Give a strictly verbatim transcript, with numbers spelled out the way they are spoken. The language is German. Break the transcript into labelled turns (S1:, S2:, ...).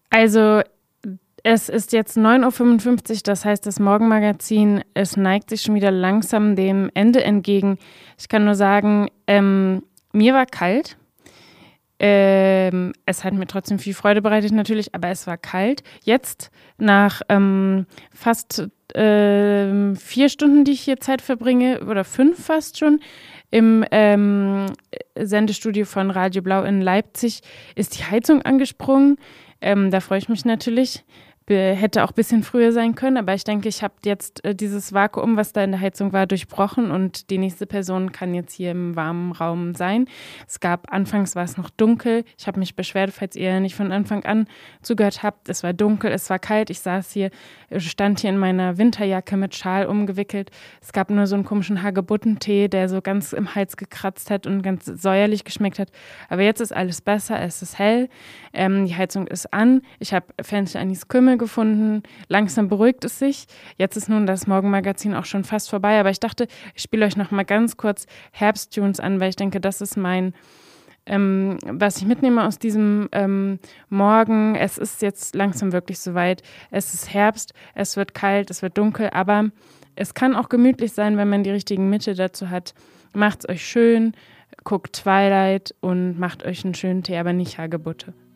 S1: Also, es ist jetzt neun Uhr fünfundfünfzig, das heißt, das Morgenmagazin, es neigt sich schon wieder langsam dem Ende entgegen. Ich kann nur sagen, ähm, mir war kalt. Ähm, es hat mir trotzdem viel Freude bereitet natürlich, aber es war kalt. Jetzt nach ähm, fast ähm, vier Stunden, die ich hier Zeit verbringe, oder fünf fast schon, im ähm, Sendestudio von Radio Blau in Leipzig, ist die Heizung angesprungen. Ähm, da freue ich mich natürlich. Be- Hätte auch ein bisschen früher sein können, aber ich denke, ich habe jetzt äh, dieses Vakuum, was da in der Heizung war, durchbrochen und die nächste Person kann jetzt hier im warmen Raum sein. Es gab, anfangs war es noch dunkel. Ich habe mich beschwert, falls ihr nicht von Anfang an zugehört habt. Es war dunkel, es war kalt. Ich saß hier, stand hier in meiner Winterjacke mit Schal umgewickelt. Es gab nur so einen komischen Hagebuttentee, der so ganz im Hals gekratzt hat und ganz säuerlich geschmeckt hat. Aber jetzt ist alles besser, es ist hell, ähm, die Heizung ist an. Ich habe Fenchel-Anis Kümmel gefunden. Langsam beruhigt es sich. Jetzt ist nun das Morgenmagazin auch schon fast vorbei, aber ich dachte, ich spiele euch noch mal ganz kurz Herbsttunes an, weil ich denke, das ist mein, ähm, was ich mitnehme aus diesem ähm, Morgen. Es ist jetzt langsam wirklich soweit. Es ist Herbst, es wird kalt, es wird dunkel, aber es kann auch gemütlich sein, wenn man die richtigen Mittel dazu hat. Macht's euch schön, guckt Twilight und macht euch einen schönen Tee, aber nicht Hagebutte.